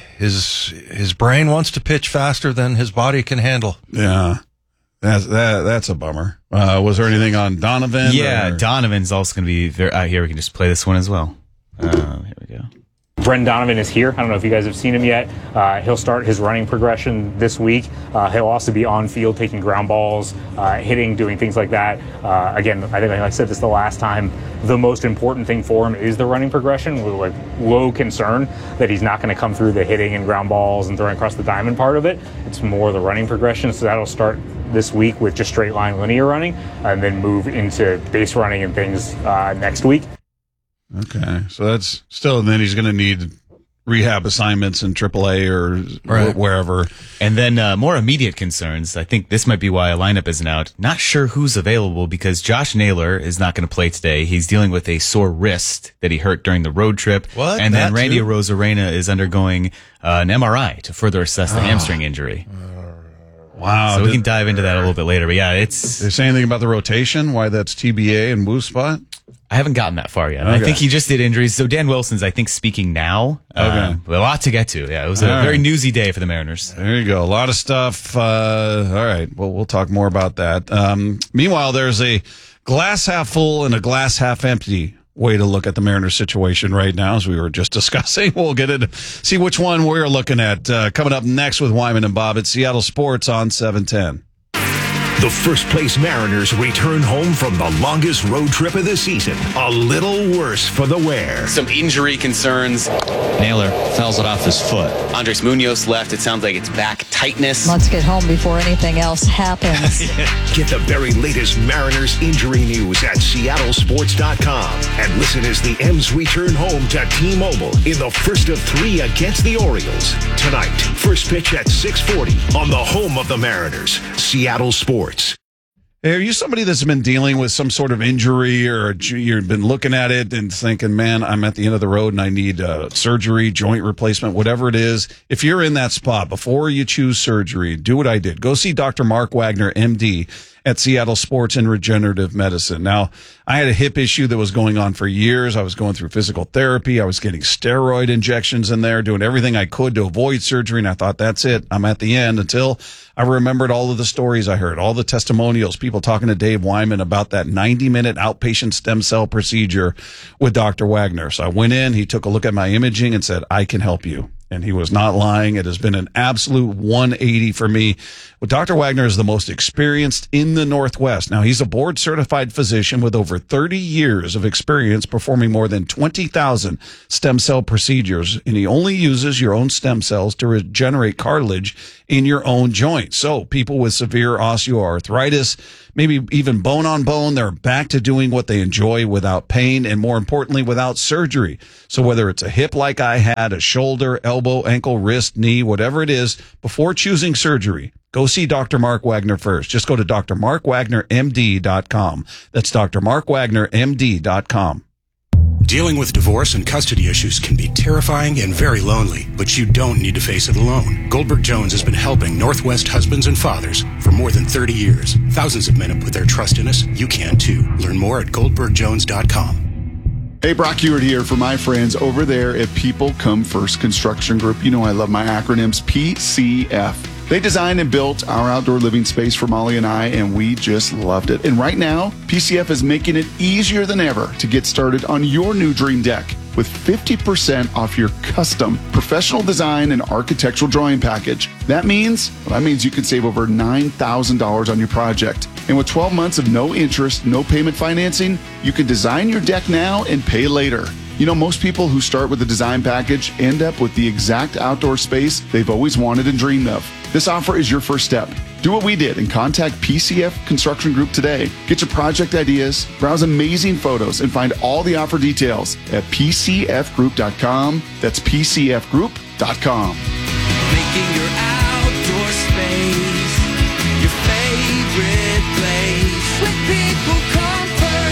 [SPEAKER 4] his his brain wants to pitch faster than his body can handle.
[SPEAKER 13] Yeah, that's that that's a bummer. Uh, was there anything on Donovan?
[SPEAKER 16] Yeah,
[SPEAKER 13] or?
[SPEAKER 16] Donovan's also going to be there. Uh, here we can just play this one as well. Uh, here we go.
[SPEAKER 18] Brendan Donovan is here. I don't know if you guys have seen him yet. Uh, he'll start his running progression this week. Uh, he'll also be on field taking ground balls, uh, hitting, doing things like that. Uh, again, I think I said this the last time, the most important thing for him is the running progression with like low concern that he's not going to come through the hitting and ground balls and throwing across the diamond part of it. It's more the running progression. So that'll start this week with just straight line linear running and then move into base running and things uh, next week.
[SPEAKER 13] Okay, so that's still, and then he's going to need rehab assignments in triple A or right. wh- wherever.
[SPEAKER 16] And then uh, more immediate concerns. I think this might be why a lineup isn't out. Not sure who's available because Josh Naylor is not going to play today. He's dealing with a sore wrist that he hurt during the road trip.
[SPEAKER 4] What?
[SPEAKER 16] And then
[SPEAKER 4] that
[SPEAKER 16] Randy
[SPEAKER 4] too?
[SPEAKER 16] Arozarena is undergoing uh, an M R I to further assess the oh. hamstring injury.
[SPEAKER 13] Wow.
[SPEAKER 16] So
[SPEAKER 13] Did,
[SPEAKER 16] we can dive into that a little bit later. But yeah, it's...
[SPEAKER 13] Did they say anything about the rotation? Why that's T B A and Woo spot?
[SPEAKER 16] I haven't gotten that far yet.
[SPEAKER 13] Okay.
[SPEAKER 16] I think he just did injuries. So Dan Wilson's, I think, speaking now.
[SPEAKER 13] Okay.
[SPEAKER 16] Uh, a lot to get to. Yeah, it was a
[SPEAKER 13] all
[SPEAKER 16] very
[SPEAKER 13] right.
[SPEAKER 16] newsy day for the Mariners.
[SPEAKER 13] There you go. A lot of stuff. Uh, all right. Well, we'll talk more about that. Um, meanwhile, there's a glass half full and a glass half empty way to look at the Mariners situation right now, as we were just discussing. We'll get into see which one we're looking at uh, coming up next with Wyman and Bob at Seattle Sports on seven ten.
[SPEAKER 12] The first place Mariners return home from the longest road trip of the season. A little worse for the wear.
[SPEAKER 19] Some injury concerns.
[SPEAKER 20] Naylor fouls it off his foot.
[SPEAKER 19] Andres Munoz left. It sounds like it's back tightness.
[SPEAKER 21] Let's get home before anything else happens.
[SPEAKER 12] Get the very latest Mariners injury news at seattle sports dot com. And listen as the M's return home to T-Mobile in the first of three against the Orioles. Tonight, first pitch at six forty on the home of the Mariners, Seattle Sports.
[SPEAKER 13] Hey, are you somebody that's been dealing with some sort of injury, or you've been looking at it and thinking, man, I'm at the end of the road and I need uh, surgery, joint replacement, whatever it is? If you're in that spot, before you choose surgery, do what I did. Go see Doctor Mark Wagner, M D, at Seattle Sports and Regenerative Medicine. Now, I had a hip issue that was going on for years. I was going through physical therapy. I was getting steroid injections in there, doing everything I could to avoid surgery. And I thought, that's it. I'm at the end, until I remembered all of the stories I heard, all the testimonials, people talking to Dave Wyman about that ninety minute outpatient stem cell procedure with Doctor Wagner. So I went in, he took a look at my imaging and said, I can help you. And he was not lying. It has been an absolute one eighty for me. Well, Doctor Wagner is the most experienced in the Northwest. Now, he's a board-certified physician with over thirty years of experience performing more than twenty thousand stem cell procedures, and he only uses your own stem cells to regenerate cartilage in your own joint. So people with severe osteoarthritis, maybe even bone on bone, they're back to doing what they enjoy without pain and, more importantly, without surgery. So whether it's a hip like I had, a shoulder, elbow, ankle, wrist, knee, whatever it is, before choosing surgery, go see Doctor Mark Wagner first. Just go to D R mark wagner M D dot com. That's D R mark wagner M D dot com.
[SPEAKER 1] Dealing with divorce and custody issues can be terrifying and very lonely, but you don't need to face it alone. Goldberg Jones has been helping Northwest husbands and fathers for more than thirty years. Thousands of men have put their trust in us. You can too. Learn more at goldberg jones dot com.
[SPEAKER 22] Hey, Brock Ewart here for my friends over there at People Come First Construction Group. You know I love my acronyms, P C F. They designed and built our outdoor living space for Molly and I, and we just loved it. And right now, P C F is making it easier than ever to get started on your new dream deck with fifty percent off your custom professional design and architectural drawing package. That means, well, that means you can save over nine thousand dollars on your project. And with twelve months of no interest, no payment financing, you can design your deck now and pay later. You know, most people who start with a design package end up with the exact outdoor space they've always wanted and dreamed of. This offer is your first step. Do what we did and contact P C F Construction Group today. Get your project ideas, browse amazing photos, and find all the offer details at P C F group dot com. That's P C F group dot com.
[SPEAKER 9] Making your outdoor space your favorite place. When people come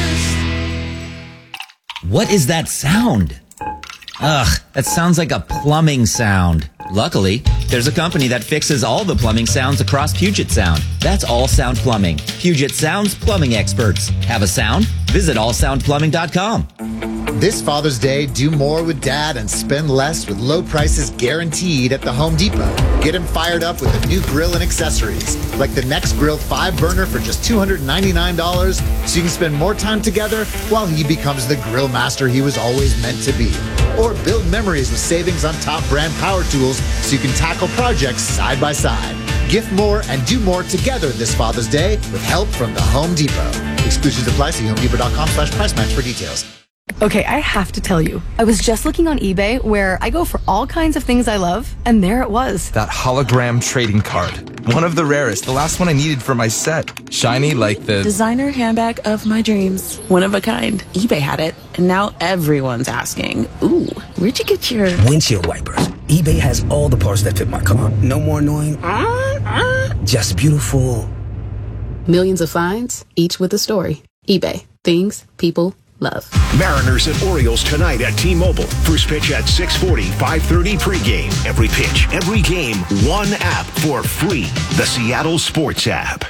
[SPEAKER 9] first.
[SPEAKER 14] What is that sound? Ugh, that sounds like a plumbing sound. Luckily, there's a company that fixes all the plumbing sounds across Puget Sound. That's All Sound Plumbing. Puget Sound's plumbing experts. Have a sound? Visit all sound plumbing dot com.
[SPEAKER 23] This Father's Day, do more with Dad and spend less with low prices guaranteed at the Home Depot. Get him fired up with a new grill and accessories, like the Next Grill five burner for just two hundred ninety-nine dollars, so you can spend more time together while he becomes the grill master he was always meant to be. Or build memories with savings on top brand power tools so you can tackle projects side by side. Gift more and do more together this Father's Day with help from the Home Depot. Exclusions apply. See home depot dot com slash price match for details.
[SPEAKER 24] Okay, I have to tell you, I was just looking on eBay where I go for all kinds of things I love, and there it was.
[SPEAKER 25] That hologram trading card. One of the rarest, the last one I needed for my set. Shiny like the
[SPEAKER 26] designer handbag of my dreams. One of a kind. eBay had it, and now everyone's asking, ooh, where'd you get your
[SPEAKER 27] windshield wipers? eBay has all the parts that fit my car. No more annoying, uh, uh. just beautiful.
[SPEAKER 28] Millions of finds, each with a story. eBay. Things people love.
[SPEAKER 12] Mariners and Orioles tonight at T-Mobile. First pitch at six forty, five thirty pregame. Every pitch, every game, one app for free. The Seattle Sports app.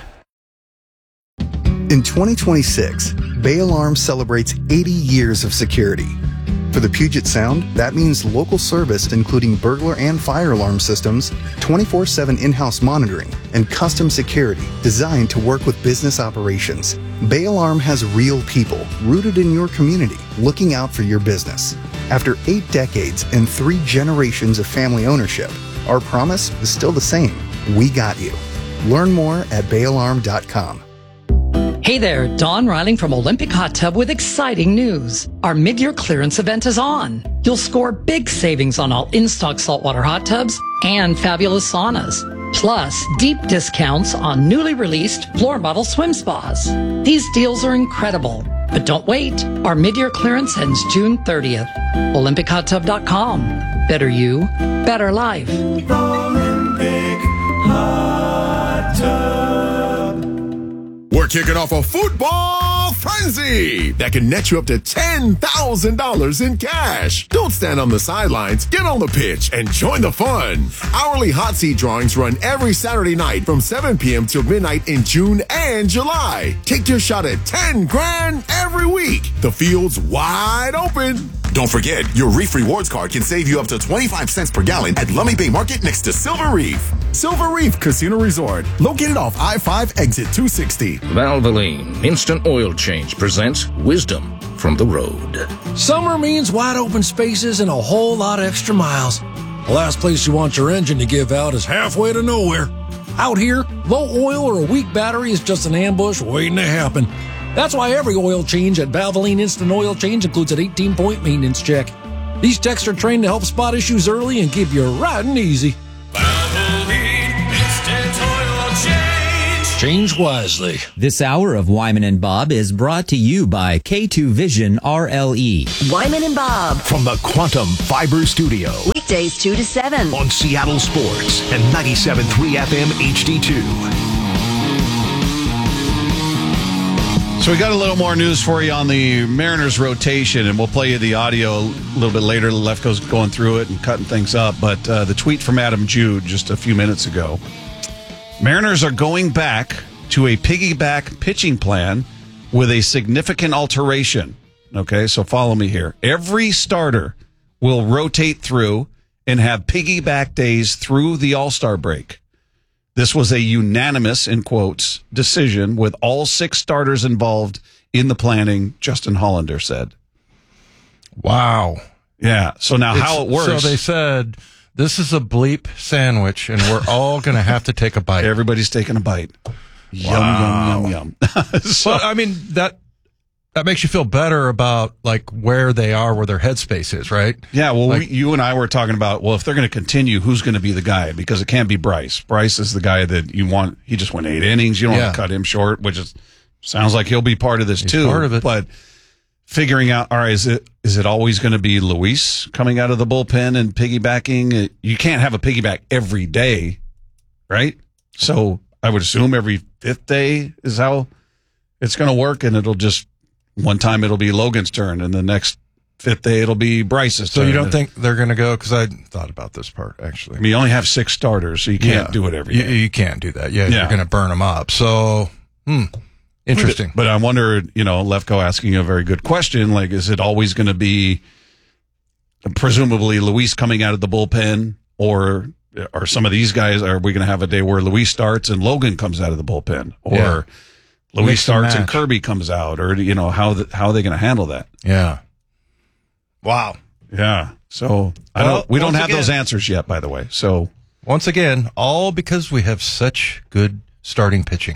[SPEAKER 29] In twenty twenty-six, Bay Alarm celebrates eighty years of security. For the Puget Sound, that means local service including burglar and fire alarm systems, twenty-four seven in-house monitoring, and custom security designed to work with business operations. Bay Alarm has real people rooted in your community looking out for your business. After eight decades and three generations of family ownership, our promise is still the same. We got you. Learn more at bay alarm dot com.
[SPEAKER 30] Hey there, Dawn Riling from Olympic Hot Tub with exciting news. Our mid-year clearance event is on. You'll score big savings on all in-stock saltwater hot tubs and fabulous saunas. Plus, deep discounts on newly released floor model swim spas. These deals are incredible. But don't wait. Our mid-year clearance ends June thirtieth. olympic hot tub dot com. Better you, better life.
[SPEAKER 9] Olympic Hot Tub.
[SPEAKER 31] We're kicking off a football frenzy that can net you up to ten thousand dollars in cash. Don't stand on the sidelines. Get on the pitch and join the fun. Hourly hot seat drawings run every Saturday night from seven p.m. till midnight in June and July. Take your shot at ten grand every week. The field's wide open. Don't forget, your Reef Rewards card can save you up to twenty-five cents per gallon at Lummi Bay Market next to Silver Reef. Silver Reef Casino Resort, located off I five exit two sixty.
[SPEAKER 32] Valvoline Instant Oil Change presents Wisdom from the Road.
[SPEAKER 33] Summer means wide open spaces and a whole lot of extra miles.
[SPEAKER 2] The last place you want your engine to give out is halfway to nowhere. Out here, low oil or a weak battery is just an ambush waiting to happen. That's why every oil change at Valvoline Instant Oil Change includes an eighteen-point maintenance check. These techs are trained to help spot issues early and keep you riding easy.
[SPEAKER 9] Valvoline Instant Oil Change.
[SPEAKER 2] Change wisely.
[SPEAKER 14] This hour of Wyman and Bob is brought to you by K two Vision R L E.
[SPEAKER 3] Wyman and Bob.
[SPEAKER 12] From the Quantum Fiber Studio.
[SPEAKER 3] Weekdays two to seven.
[SPEAKER 12] On Seattle Sports and ninety-seven point three F M H D two.
[SPEAKER 13] So we got a little more news for you on the Mariners rotation, and we'll play you the audio a little bit later. Lefko's going through it and cutting things up. But uh, the tweet from Adam Jude just a few minutes ago. Mariners are going back to a piggyback pitching plan with a significant alteration. Okay, so follow me here. Every starter will rotate through and have piggyback days through the All-Star break. This was a unanimous, in quotes, decision with all six starters involved in the planning, Justin Hollander said.
[SPEAKER 4] Wow.
[SPEAKER 13] Yeah, so now
[SPEAKER 4] It's,
[SPEAKER 13] how it works.
[SPEAKER 4] So they said, this is a bleep sandwich, and we're all going to have to take a bite.
[SPEAKER 13] Everybody's taking a bite. Yum,
[SPEAKER 4] Wow.
[SPEAKER 13] yum, yum, yum.
[SPEAKER 4] So, I mean, that that makes you feel better about, like, where they are, where their headspace is, right?
[SPEAKER 13] Yeah, well,
[SPEAKER 4] Like-
[SPEAKER 13] we, you and I were talking about, well, if they're going to continue, who's going to be the guy? Because it can't be Bryce. Bryce is the guy that you want. He just went eight innings. You don't
[SPEAKER 4] Yeah.
[SPEAKER 13] want to cut him short, which is sounds like he'll be part of this
[SPEAKER 4] He's
[SPEAKER 13] too.
[SPEAKER 4] part of it.
[SPEAKER 13] But figuring out, all right, is it is it always going to be Luis coming out of the bullpen and piggybacking? You can't have a piggyback every day, right? So I would assume every fifth day is how it's going to work, and it'll just one time it'll be Logan's turn, and the next fifth day it'll be Bryce's
[SPEAKER 4] So
[SPEAKER 13] turn.
[SPEAKER 4] you don't think they're going to go? Because I thought about this part, actually.
[SPEAKER 13] I mean, you only have six starters, so you can't
[SPEAKER 4] Yeah.
[SPEAKER 13] do it every
[SPEAKER 4] You,
[SPEAKER 13] day.
[SPEAKER 4] you can't do that. Yeah,
[SPEAKER 13] Yeah.
[SPEAKER 4] you're going to burn them up. So, hmm, interesting.
[SPEAKER 13] But I wonder, you know, Lefko asking a very good question, like, is it always going to be presumably Luis coming out of the bullpen, or are some of these guys, are we going to have a day where Luis starts and Logan comes out of the bullpen, or
[SPEAKER 4] Yeah.
[SPEAKER 13] Luis
[SPEAKER 4] Mix and
[SPEAKER 13] starts and
[SPEAKER 4] match.
[SPEAKER 13] Kirby comes out, or, you know, how, the, how are they going to handle that?
[SPEAKER 4] Yeah. Wow.
[SPEAKER 13] Yeah. So I
[SPEAKER 4] Well,
[SPEAKER 13] don't, we don't
[SPEAKER 4] once
[SPEAKER 13] have those
[SPEAKER 4] again-
[SPEAKER 13] answers yet, by the way. So
[SPEAKER 4] Once again, all because we have such good starting pitching.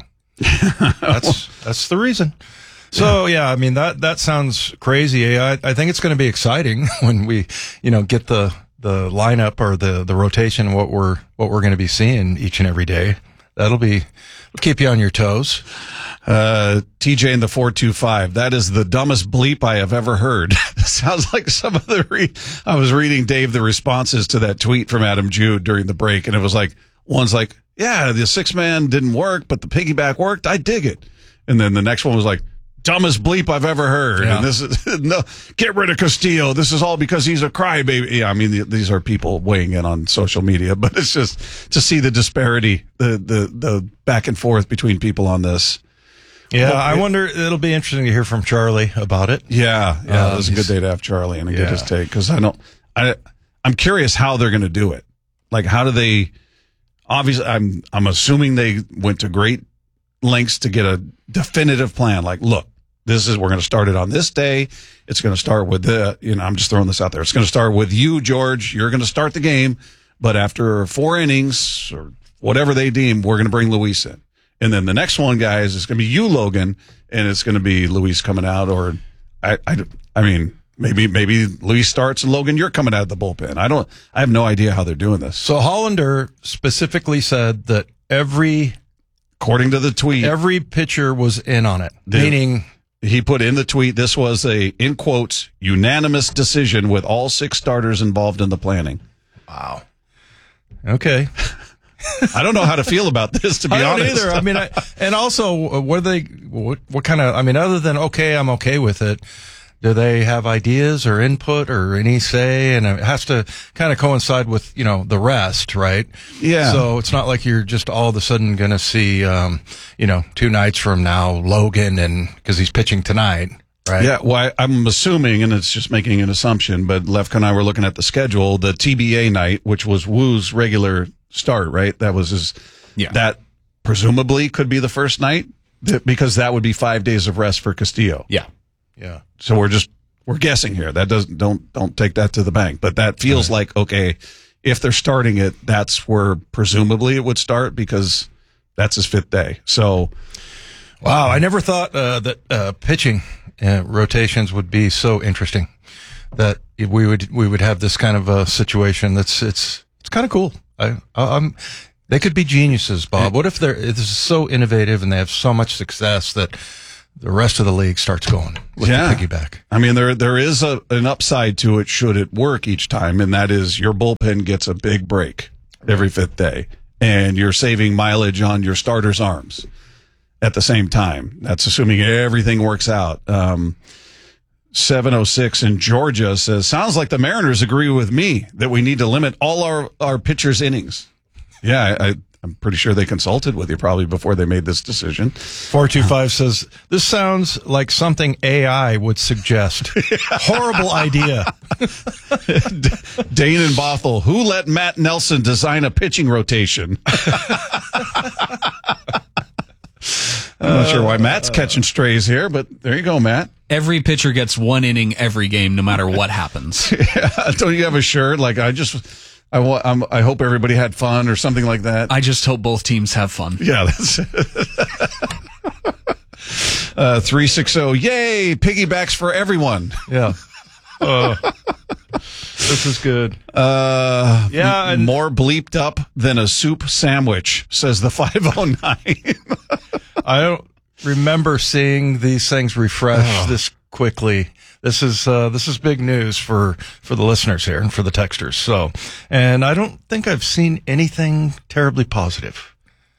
[SPEAKER 4] That's that's the reason. So yeah, I mean that that sounds crazy. I, I think it's going to be exciting when we, you know, get the the lineup or the the rotation, what we're what we're going to be seeing each and every day. That'll be it'll keep you on your toes.
[SPEAKER 13] Uh, T J in the four two five. That is the dumbest bleep I have ever heard. Sounds like some of the, re- I was reading, Dave, the responses to that tweet from Adam Jude during the break. And it was like, one's like, yeah, the six man didn't work, but the piggyback worked. I dig it. And then the next one was like, dumbest bleep I've ever heard.
[SPEAKER 4] Yeah.
[SPEAKER 13] And this is, no, get rid of Castillo. This is all because he's a crybaby. Yeah, I mean, th- these are people weighing in on social media, but it's just to see the disparity, the, the, the back and forth between people on this.
[SPEAKER 4] Yeah,
[SPEAKER 13] Well,
[SPEAKER 4] I
[SPEAKER 13] it-
[SPEAKER 4] wonder. It'll be interesting to hear from Charlie about it.
[SPEAKER 13] Yeah, yeah,
[SPEAKER 4] Uh,
[SPEAKER 13] it was a good
[SPEAKER 4] he's-
[SPEAKER 13] day to have Charlie and get
[SPEAKER 4] Yeah.
[SPEAKER 13] his take, because I don't, I, I'm curious how they're going to do it. Like, how do they? Obviously, I'm, I'm assuming they went to great lengths to get a definitive plan. Like, look, this is we're going to start it on this day. It's going to start with the, you know, I'm just throwing this out there. It's going to start with you, George. You're going to start the game, but after four innings or whatever they deem, we're going to bring Luis in. And then the next one, guys, is going to be you, Logan, and it's going to be Luis coming out. Or, I, I, I mean, maybe maybe Luis starts and Logan, you're coming out of the bullpen. I don't. I have no idea how they're doing this.
[SPEAKER 4] So Hollander specifically said that every,
[SPEAKER 13] according to the tweet,
[SPEAKER 4] every pitcher was in on it.
[SPEAKER 13] The-
[SPEAKER 4] meaning,
[SPEAKER 13] he put in the tweet, this was a, in quotes, unanimous decision with all six starters involved in the planning.
[SPEAKER 4] Wow. Okay.
[SPEAKER 13] I don't know how to feel about this, to be
[SPEAKER 4] I don't
[SPEAKER 13] honest.
[SPEAKER 4] either. I mean, I, and also, uh, what are they? What, what kind of? I mean, other than okay, I'm okay with it. Do they have ideas or input or any say? And it has to kind of coincide with, you know, the rest, right?
[SPEAKER 13] Yeah.
[SPEAKER 4] So it's not like you're just all of a sudden going to see, um, you know, two nights from now, Logan, and because he's pitching tonight, right?
[SPEAKER 13] Yeah, well, I, I'm assuming, and it's just making an assumption, but Lefka and I were looking at the schedule, the T B A night, which was Woo's regular start, right? That was his,
[SPEAKER 16] Yeah.
[SPEAKER 13] that presumably could be the first night, th- because that would be five days of rest for Castillo.
[SPEAKER 16] Yeah.
[SPEAKER 4] Yeah.
[SPEAKER 13] So we're just, we're guessing here. That doesn't, don't, don't take that to the bank, but that feels like, okay, if they're starting it, that's where presumably it would start because that's his fifth day. So,
[SPEAKER 4] wow, I never thought uh, that uh, pitching uh, rotations would be so interesting. That we would we would have this kind of a situation. That's it's it's kind of cool. I, I'm. They could be geniuses, Bob. What if they're this is so innovative and they have so much success that the rest of the league starts going with
[SPEAKER 13] yeah.
[SPEAKER 4] the piggyback?
[SPEAKER 13] I mean, there there is a, an upside to it should it work each time, and that is your bullpen gets a big break every fifth day, and you're saving mileage on your starters' arms at the same time. That's assuming everything works out. Um, seven oh six in Georgia says, sounds like the Mariners agree with me that we need to limit all our, our pitchers' innings. Yeah, I, I'm pretty sure they consulted with you probably before they made this decision.
[SPEAKER 4] four two five says, this sounds like something A I would suggest. Horrible idea.
[SPEAKER 13] Dane and Bothell, who let Matt Nelson design a pitching rotation? I'm not sure why Matt's catching strays here, but there you go, Matt.
[SPEAKER 5] Every pitcher gets one inning every game, no matter what happens.
[SPEAKER 13] Yeah, don't you have a shirt like I just, I want, I'm, I hope everybody had fun or something like that.
[SPEAKER 5] I just hope both teams have fun.
[SPEAKER 13] Yeah, that's it. uh, three sixty, yay! Piggybacks for everyone.
[SPEAKER 4] Yeah. Uh, this is good.
[SPEAKER 13] Uh,
[SPEAKER 4] yeah,
[SPEAKER 13] and more bleeped up than a soup sandwich, says the five oh nine.
[SPEAKER 4] I don't remember seeing these things refresh oh. this quickly. This is uh, this is big news for, for the listeners here and for the texters. So, and I don't think I've seen anything terribly positive.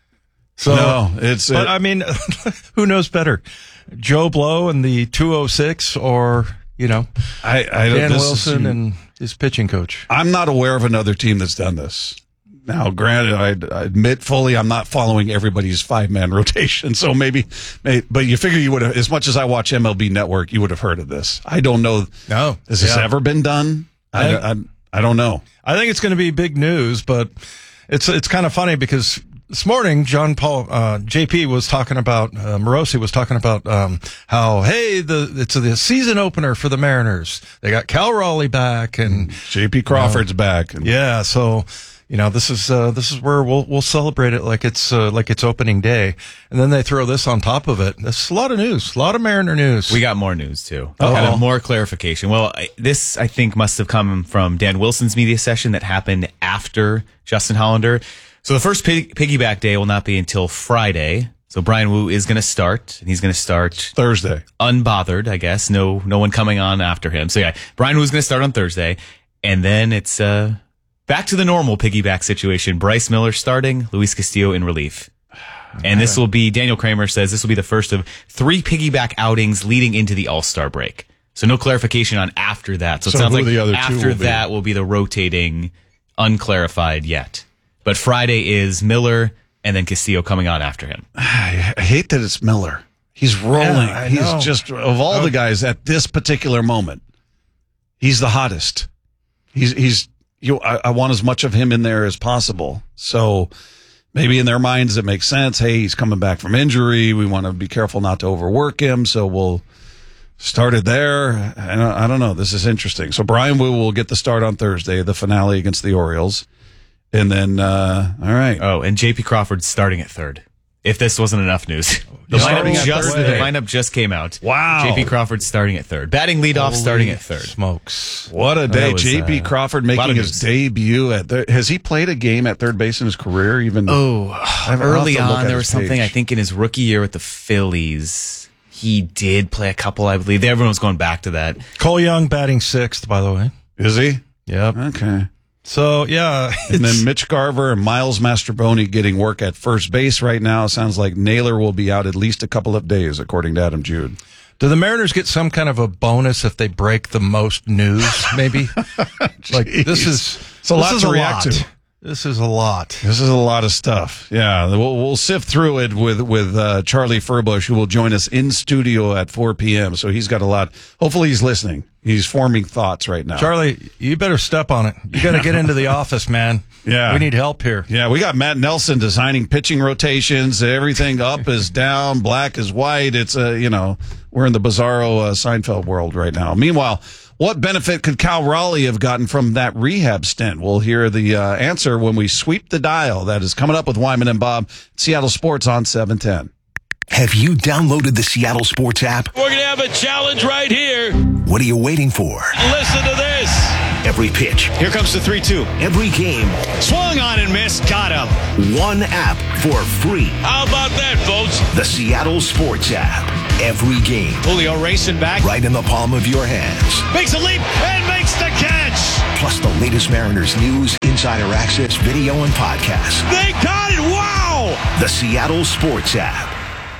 [SPEAKER 4] So,
[SPEAKER 13] no, it's.
[SPEAKER 4] But
[SPEAKER 13] it,
[SPEAKER 4] I mean, who knows better, Joe Blow and the two oh six, or you know,
[SPEAKER 13] I, I
[SPEAKER 4] Dan
[SPEAKER 13] this
[SPEAKER 4] Wilson
[SPEAKER 13] is,
[SPEAKER 4] and his pitching coach.
[SPEAKER 13] I'm not aware of another team that's done this. Now, granted, I, I admit fully I'm not following everybody's five-man rotation, so maybe, maybe, but you figure you would have, as much as I watch M L B Network, you would have heard of this. I don't know.
[SPEAKER 4] No.
[SPEAKER 13] Has this
[SPEAKER 4] yeah.
[SPEAKER 13] ever been done? I, I, I, I don't know.
[SPEAKER 4] I think it's going to be big news, but it's it's kind of funny because this morning, John Paul, uh, J P was talking about, uh, Morosi was talking about, um, how, hey, the, it's the season opener for the Mariners. They got Cal Raleigh back and
[SPEAKER 13] J P Crawford's you know, back. And,
[SPEAKER 4] yeah. So, you know, this is, uh, this is where we'll, we'll celebrate it like it's, uh, like it's opening day. And then they throw this on top of it. That's a lot of news, a lot of Mariner news.
[SPEAKER 16] We got more news too.
[SPEAKER 4] Uh-oh.
[SPEAKER 16] Kind of more clarification. Well, I, this, I think, must have come from Dan Wilson's media session that happened after Justin Hollander. So the first pig, piggyback day will not be until Friday. So Brian Wu is going to start, and he's going to start
[SPEAKER 13] Thursday,
[SPEAKER 16] unbothered, I guess. No, no one coming on after him. So yeah, Brian Wu is going to start on Thursday, and then it's uh, back to the normal piggyback situation. Bryce Miller starting, Luis Castillo in relief, and this will be. Daniel Kramer says this will be the first of three piggyback outings leading into the All-Star break. So no clarification on after that. So,
[SPEAKER 13] so
[SPEAKER 16] it sounds like
[SPEAKER 13] the other
[SPEAKER 16] after
[SPEAKER 13] will
[SPEAKER 16] that
[SPEAKER 13] be.
[SPEAKER 16] will be the rotating, unclarified yet. But Friday is Miller and then Castillo coming on after him.
[SPEAKER 13] I hate that it's Miller. He's rolling.
[SPEAKER 4] Yeah,
[SPEAKER 13] he's
[SPEAKER 4] know.
[SPEAKER 13] just, of all the guys at this particular moment, he's the hottest. He's, he's, you, I, I want as much of him in there as possible. So maybe in their minds it makes sense. Hey, he's coming back from injury. We want to be careful not to overwork him. So we'll start it there. And I, I don't know. This is interesting. So Brian Wu will get the start on Thursday, the finale against the Orioles. And then, uh, all right.
[SPEAKER 16] Oh, and J P Crawford's starting at third. If this wasn't enough news. The lineup just, the lineup just came out.
[SPEAKER 13] Wow.
[SPEAKER 16] J P Crawford starting at third. Batting leadoff
[SPEAKER 4] Holy
[SPEAKER 16] starting at third.
[SPEAKER 4] Smokes.
[SPEAKER 13] What a day.
[SPEAKER 16] Was,
[SPEAKER 13] J P
[SPEAKER 16] uh,
[SPEAKER 13] Crawford making his debut at the, has he played a game at third base in his career even?
[SPEAKER 16] Oh, early on there was something,
[SPEAKER 13] page.
[SPEAKER 16] I think in his rookie year with the Phillies, he did play a couple, I believe. Everyone was going back to that.
[SPEAKER 4] Cole Young batting sixth, by the way.
[SPEAKER 13] Is he?
[SPEAKER 4] Yep.
[SPEAKER 13] Okay.
[SPEAKER 4] So, yeah.
[SPEAKER 13] And then Mitch Garver and Miles Mastroboni getting work at first base right now. Sounds like Naylor will be out at least a couple of days, according to Adam Jude.
[SPEAKER 4] Do the Mariners get some kind of a bonus if they break the most news, maybe? Like, this is,
[SPEAKER 13] it's a
[SPEAKER 4] this
[SPEAKER 13] lot
[SPEAKER 4] is
[SPEAKER 13] to
[SPEAKER 4] a
[SPEAKER 13] react
[SPEAKER 4] lot.
[SPEAKER 13] to.
[SPEAKER 4] This is a lot.
[SPEAKER 13] This is a lot of stuff. Yeah, we'll, we'll sift through it with with uh, Charlie Furbush, who will join us in studio at four p.m. So he's got a lot. Hopefully he's listening. He's forming thoughts right now.
[SPEAKER 4] Charlie, you better step on it. You got to get into the office, man.
[SPEAKER 13] Yeah.
[SPEAKER 4] We need help here.
[SPEAKER 13] Yeah, we got Matt Nelson designing pitching rotations. Everything up is down, black is white. It's, uh, you know, we're in the bizarro uh, Seinfeld world right now. Meanwhile, What benefit could Cal Raleigh have gotten from that rehab stint? We'll hear the uh, answer when we sweep the dial. That is coming up with Wyman and Bob, Seattle Sports on seven ten.
[SPEAKER 12] Have you downloaded the Seattle Sports app?
[SPEAKER 9] We're going to have a challenge right here.
[SPEAKER 12] What are you waiting for?
[SPEAKER 9] Listen to this.
[SPEAKER 12] Every pitch.
[SPEAKER 9] Here comes the three two.
[SPEAKER 12] Every game.
[SPEAKER 9] Swung on and missed. Got him.
[SPEAKER 12] One app for free.
[SPEAKER 9] How about that, folks?
[SPEAKER 12] The Seattle Sports app. Every game.
[SPEAKER 9] Julio racing back.
[SPEAKER 12] Right in the palm of your hands.
[SPEAKER 9] Makes a leap and makes the catch.
[SPEAKER 12] Plus the latest Mariners news, insider access, video, and podcasts.
[SPEAKER 9] They got it. Wow.
[SPEAKER 12] The Seattle Sports app.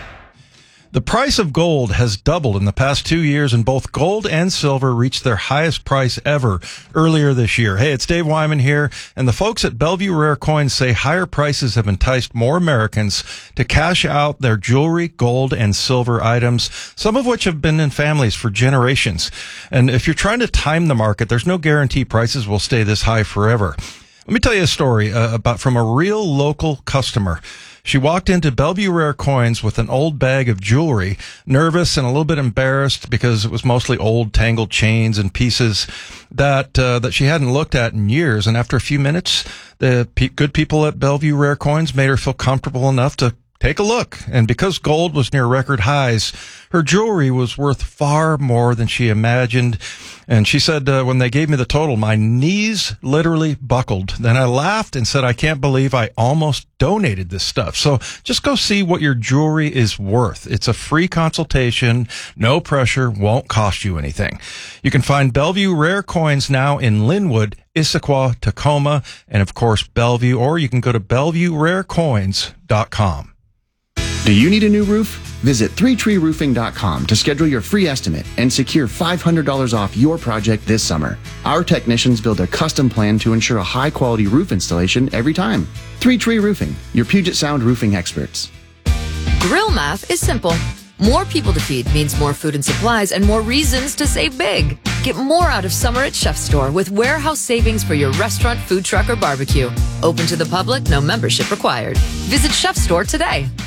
[SPEAKER 4] The price of gold has doubled in the past two years, and both gold and silver reached their highest price ever earlier this year. Hey, it's Dave Wyman here, and the folks at Bellevue Rare Coins say higher prices have enticed more Americans to cash out their jewelry, gold, and silver items, some of which have been in families for generations. And if you're trying to time the market, there's no guarantee prices will stay this high forever. Let me tell you a story uh, about from a real local customer. She walked into Bellevue Rare Coins with an old bag of jewelry, nervous and a little bit embarrassed because it was mostly old tangled chains and pieces that uh, that she hadn't looked at in years. And after a few minutes, the pe- good people at Bellevue Rare Coins made her feel comfortable enough to take a look. And because gold was near record highs, her jewelry was worth far more than she imagined. And she said, uh, when they gave me the total, my knees literally buckled. Then I laughed and said, I can't believe I almost donated this stuff. So just go see what your jewelry is worth. It's a free consultation, no pressure, won't cost you anything. You can find Bellevue Rare Coins now in Linwood, Issaquah, Tacoma, and of course Bellevue, or you can go to bellevue rare coins dot com.
[SPEAKER 1] Do you need a new roof? Visit three tree roofing dot com to schedule your free estimate and secure five hundred dollars off your project this summer. Our technicians build a custom plan to ensure a high-quality roof installation every time. three tree Roofing, your Puget Sound roofing experts.
[SPEAKER 6] Grill math is simple. More people to feed means more food and supplies and more reasons to save big. Get more out of summer at Chef Store with warehouse savings for your restaurant, food truck, or barbecue. Open to the public, no membership required. Visit Chef Store today.